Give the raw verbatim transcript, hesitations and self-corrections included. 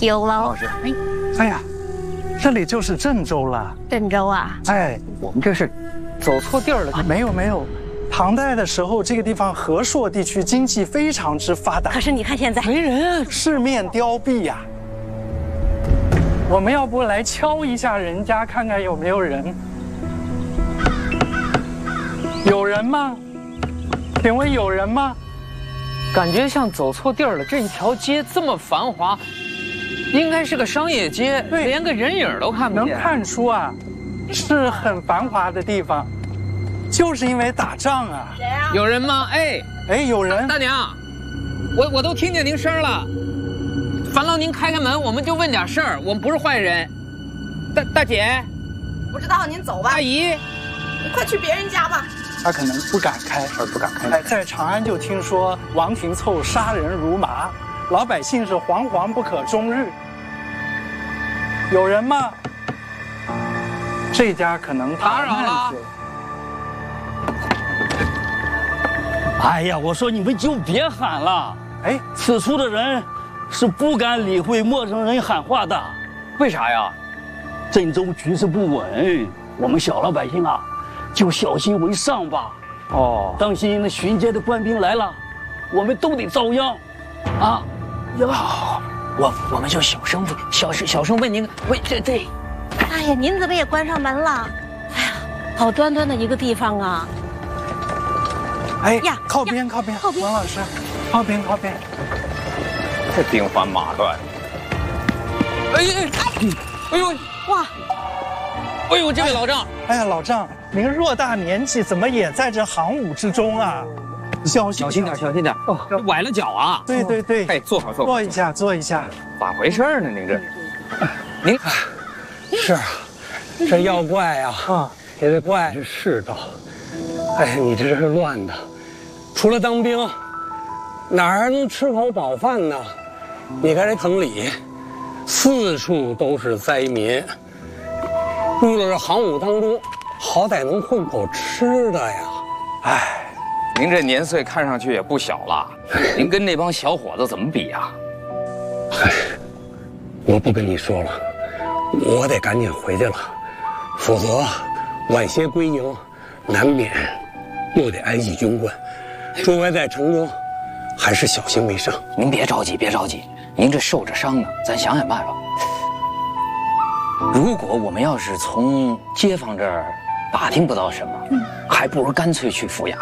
酒喽。 哎，哎呀，这里就是郑州了。 郑州啊？ 哎， 我们这是走错地儿了。 啊、没有没有，唐代的时候，这个地方和硕地区经济非常之发达。 可是你看现在没人啊， 四面凋敝呀。我们要不来敲一下人家，看看有没有人？有人吗？请问有人吗？ 感觉像走错地儿了。这一条街这么繁华，应该是个商业街， 对， 连个人影都看不见。 能看出啊，是很繁华的地方，就是因为打仗啊。 谁啊？ 有人吗？哎哎，有人。 大娘，我我都听见您声了。烦劳您开开门，我们就问点事儿，我们不是坏人。大大姐， 不知道您走吧。 阿姨， 你快去别人家吧。 他可能不敢开， 呃，不敢开。 哎，在长安就听说王廷凑杀人如麻，老百姓是惶惶不可终日。有人吗？这家可能打扰了。 哎呀，我说你们就别喊了。 哎， 此处的人是不敢理会陌生人喊话的。 为啥呀？ 郑州局势不稳，我们小老百姓啊，就小心为上吧。 哦， 当心那巡街的官兵来了，我们都得遭殃。啊， 好，我我们就小声问，小声小声问您，问这这。 哎呀，您怎么也关上门了？哎呀，好端端的一个地方啊！ 哎呀， 靠边靠边， 靠边， 王老师，靠边靠边。 这兵荒马乱。哎哎哎呦！ 哇！ 哎呦，这位老丈， 哎呀，老丈，您偌大年纪，怎么也在这行伍之中啊？小心小心点，小心点。哦，崴了脚啊！ 对对对。 哎，坐好坐好。 坐一下，坐一下。 咋回事呢？您这，您是啊，这要怪呀，啊，也得怪这世道。哎，你这是乱的，除了当兵，哪儿还能吃口饱饭呢？你看这城里，四处都是灾民，入了这行伍当中，好歹能混口吃的呀。 哎，您这年岁看上去也不小了，您跟那帮小伙子怎么比呀？ 哎，我不跟你说了，我得赶紧回去了，否则晚些归营，难免又得挨记军棍。诸位在城中，还是小心为上。 您别着急，别着急，您这受着伤呢，咱想想办法。如果我们要是从街坊这儿打听不到什么，嗯、还不如干脆去府衙